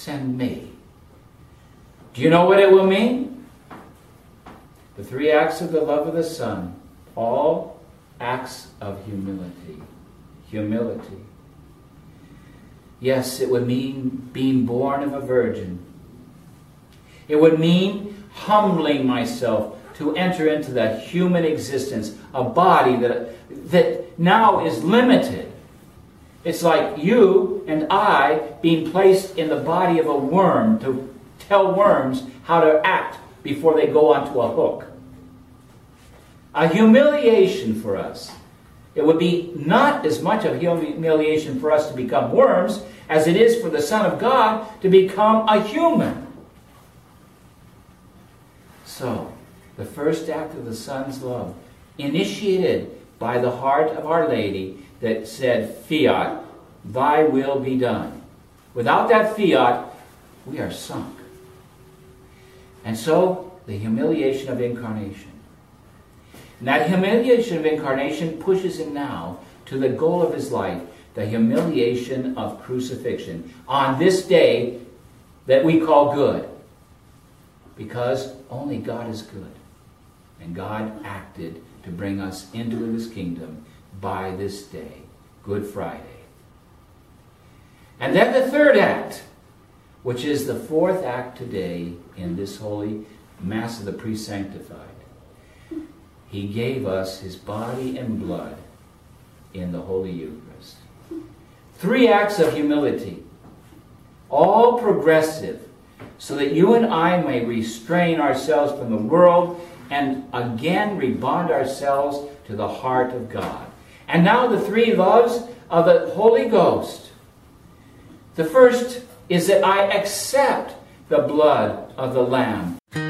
send me. Do you know what it will mean? The 3 acts of the love of the Son, all acts of humility. Humility. Yes, it would mean being born of a virgin. It would mean humbling myself to enter into the human existence, a body that now is limited. It's like you and I being placed in the body of a worm to tell worms how to act before they go onto a hook. A humiliation for us. It would be not as much of a humiliation for us to become worms as it is for the Son of God to become a human. So, the first act of the Son's love, initiated by the heart of Our Lady that said, Fiat, thy will be done. Without that fiat, we are sunk. And so, the humiliation of incarnation. And that humiliation of incarnation pushes him now to the goal of his life, the humiliation of crucifixion, on this day that we call good. Because only God is good. And God acted to bring us into his kingdom by this day, Good Friday. And then the third act, which is the 4th act today in this holy Mass of the Pre-Sanctified. He gave us his body and blood in the Holy Eucharist. 3 acts of humility, all progressive, so that you and I may restrain ourselves from the world and again rebond ourselves to the heart of God. And now the 3 loves of the Holy Ghost. The first is that I accept the blood of the Lamb.